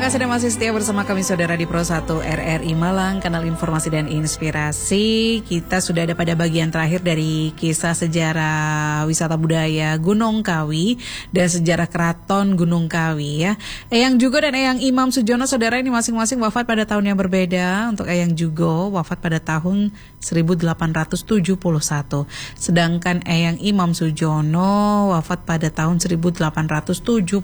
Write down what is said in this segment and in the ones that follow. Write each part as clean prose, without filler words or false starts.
kasih dan masih setia bersama kami saudara di Pro 1 RRI Malang, kanal informasi dan inspirasi. Kita sudah ada pada bagian terakhir dari kisah sejarah wisata budaya Gunung Kawi dan sejarah keraton Gunung Kawi ya. Eyang Jugo dan Eyang Imam Sujono saudara ini masing-masing wafat pada tahun yang berbeda. Untuk Eyang Jugo wafat pada tahun 1871, sedangkan Eyang Imam Sujono wafat pada tahun 1876.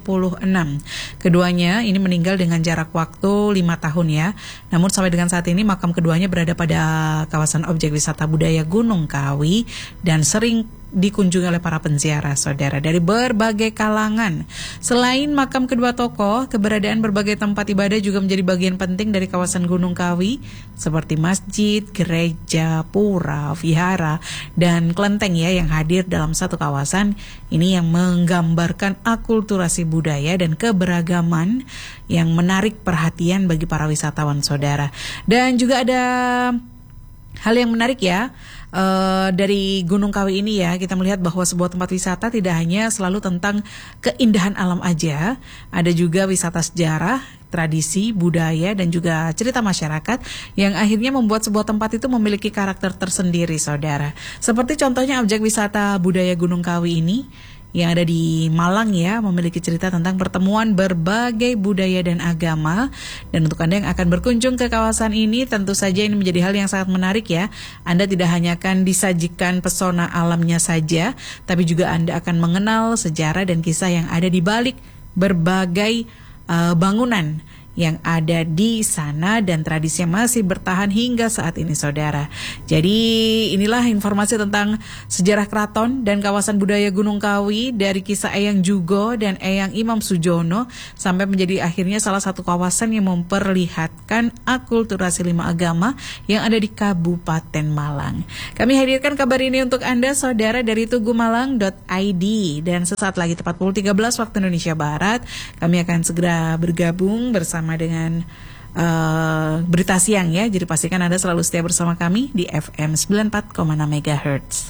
Keduanya ini meninggal dengan jarak waktu 5 tahun ya. Namun sampai dengan saat ini makam keduanya berada pada kawasan objek wisata budaya Gunung Kawi dan sering dikunjungi oleh para penziarah saudara dari berbagai kalangan. Selain makam kedua tokoh, keberadaan berbagai tempat ibadah juga menjadi bagian penting dari kawasan Gunung Kawi seperti masjid, gereja, pura, vihara, dan kelenteng ya yang hadir dalam satu kawasan ini yang menggambarkan akulturasi budaya dan keberagaman yang menarik perhatian bagi para wisatawan saudara. Dan juga ada hal yang menarik ya. Dari Gunung Kawi ini ya, kita melihat bahwa sebuah tempat wisata tidak hanya selalu tentang keindahan alam aja, ada juga wisata sejarah, tradisi, budaya, dan juga cerita masyarakat yang akhirnya membuat sebuah tempat itu memiliki karakter tersendiri saudara. Seperti contohnya objek wisata budaya Gunung Kawi ini yang ada di Malang ya, memiliki cerita tentang pertemuan berbagai budaya dan agama. Dan untuk Anda yang akan berkunjung ke kawasan ini, tentu saja ini menjadi hal yang sangat menarik ya. Anda tidak hanya akan disajikan pesona alamnya saja, tapi juga Anda akan mengenal sejarah dan kisah yang ada di balik berbagai bangunan yang ada di sana dan tradisinya masih bertahan hingga saat ini saudara. Jadi inilah informasi tentang sejarah keraton dan kawasan budaya Gunung Kawi dari kisah Eyang Jugo dan Eyang Imam Sujono sampai menjadi akhirnya salah satu kawasan yang memperlihatkan akulturasi 5 agama yang ada di Kabupaten Malang. Kami hadirkan kabar ini untuk Anda saudara dari tugumalang.id dan sesaat lagi tepat pukul 13 waktu Indonesia Barat kami akan segera bergabung bersama dengan berita siang ya. Jadi pastikan Anda selalu setia bersama kami di FM 94,6 MHz.